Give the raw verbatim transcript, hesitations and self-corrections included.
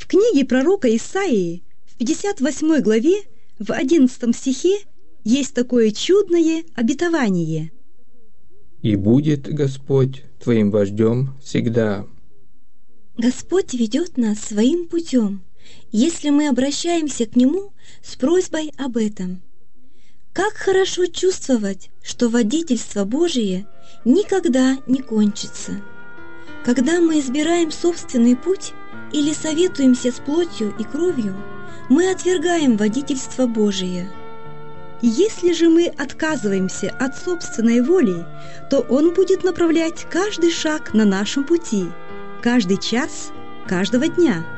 книге пророка Исаии в пятьдесят восьмой главе в одиннадцатом стихе есть такое чудное обетование. «И будет Господь твоим вождем всегда». Господь ведет нас своим путем, если мы обращаемся к Нему с просьбой об этом. Как хорошо чувствовать, что водительство Божие никогда не кончится. Когда мы избираем собственный путь или советуемся с плотью и кровью, мы отвергаем водительство Божие. Если же мы отказываемся от собственной воли, то Он будет направлять каждый шаг на нашем пути, каждый час каждого дня.